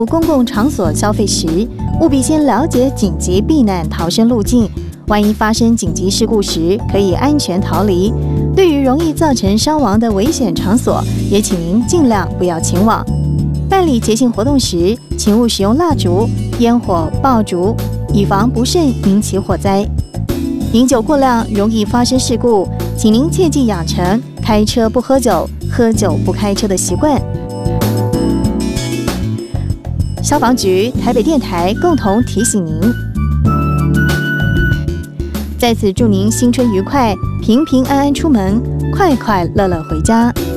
公共场所消费时，务必先了解紧急避难逃生路径，万一发生紧急事故时，可以安全逃离。对于容易造成伤亡的危险场所，也请您尽量不要前往。办理节庆活动时，请勿使用蜡烛、烟火、爆竹，以防不慎引起火灾。饮酒过量容易发生事故，请您切记养成开车不喝酒、喝酒不开车的习惯。消防局、台北电台共同提醒您。在此祝您新春愉快，平平安安出门，快快乐乐回家。